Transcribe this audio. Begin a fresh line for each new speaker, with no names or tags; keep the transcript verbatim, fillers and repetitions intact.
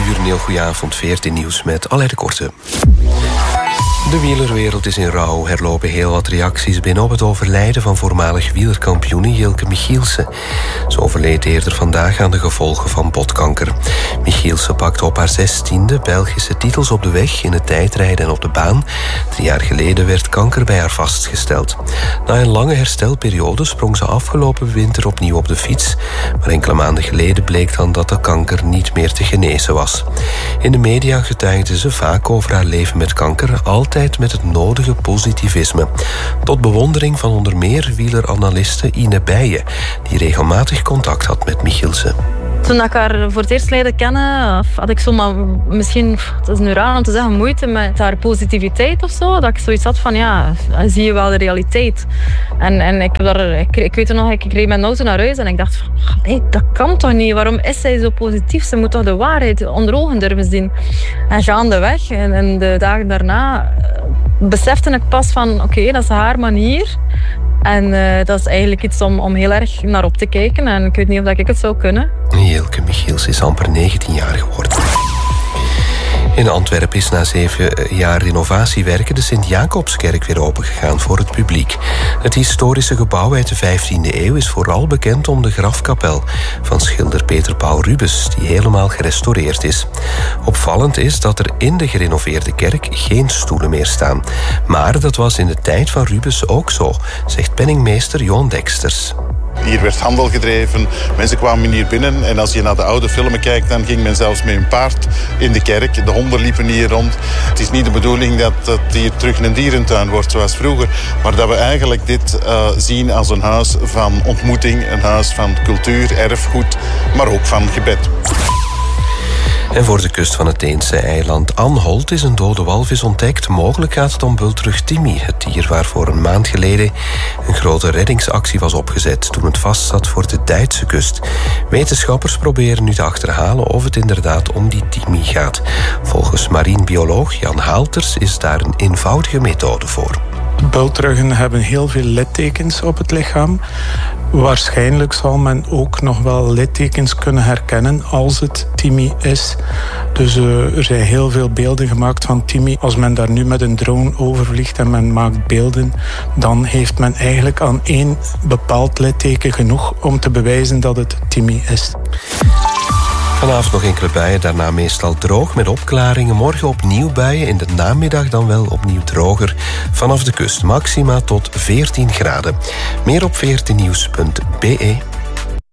uur, een heel goede avond. veertien nieuws met Alain de Korte. De wielerwereld is in rouw. Er lopen heel wat reacties binnen op het overlijden van voormalig wielerkampioene Jilke Michielsen. Ze overleed eerder vandaag aan de gevolgen van botkanker. Michielsen pakte op haar zestiende Belgische titels op de weg, in het tijdrijden en op de baan. Drie jaar geleden werd kanker bij haar vastgesteld. Na een lange herstelperiode sprong ze afgelopen winter opnieuw op de fiets. Maar enkele maanden geleden bleek dan dat de kanker niet meer te genezen was. In de media getuigde ze vaak over haar leven met kanker, altijd met het nodige positivisme. Tot bewondering van onder meer wieleranaliste Ine Bijen, die regelmatig contact had met Michielsen.
Toen ik haar voor het eerst leerde kennen, had ik zomaar misschien, het is nu raar om te zeggen, moeite met haar positiviteit of zo. Dat ik zoiets had van, ja, dan zie je wel de realiteit. En, en ik, daar, ik, ik weet nog, ik reed met een auto naar huis en ik dacht van, nee, dat kan toch niet? Waarom is zij zo positief? Ze moet toch de waarheid onder ogen durven zien? En gaandeweg, en, en de dagen daarna, besefte ik pas van, oké, okay, dat is haar manier. En uh, dat is eigenlijk iets om, om heel erg naar op te kijken. En ik weet niet of ik het zou kunnen.
Jilke Michielsen is amper negentien jaar geworden. In Antwerpen is na zeven jaar renovatiewerken de Sint-Jacobskerk weer opengegaan voor het publiek. Het historische gebouw uit de vijftiende eeuw is vooral bekend om de grafkapel van schilder Peter Paul Rubens, die helemaal gerestaureerd is. Opvallend is dat er in de gerenoveerde kerk geen stoelen meer staan. Maar dat was in de tijd van Rubens ook zo, zegt penningmeester Johan Deksters.
Hier werd handel gedreven, mensen kwamen hier binnen en als je naar de oude filmen kijkt, dan ging men zelfs met een paard in de kerk. De honden liepen hier rond. Het is niet de bedoeling dat het hier terug een dierentuin wordt zoals vroeger, maar dat we eigenlijk dit uh, zien als een huis van ontmoeting, een huis van cultuur, erfgoed, maar ook van gebed.
En voor de kust van het Deense eiland Anholt is een dode walvis ontdekt. Mogelijk gaat het om bultrug Timmy, het dier waarvoor een maand geleden een grote reddingsactie was opgezet toen het vastzat voor de Duitse kust. Wetenschappers proberen nu te achterhalen of het inderdaad om die Timmy gaat. Volgens marinebioloog Jan Haalters is daar een eenvoudige methode voor.
Bultruggen hebben heel veel littekens op het lichaam. Waarschijnlijk zal men ook nog wel littekens kunnen herkennen als het Timmy is. Dus uh, er zijn heel veel beelden gemaakt van Timmy. Als men daar nu met een drone overvliegt en men maakt beelden, dan heeft men eigenlijk aan één bepaald litteken genoeg om te bewijzen dat het Timmy is.
Vanavond nog enkele buien, daarna meestal droog met opklaringen. Morgen opnieuw buien, in de namiddag dan wel opnieuw droger. Vanaf de kust maxima tot veertien graden. Meer op veertien nieuws punt b e.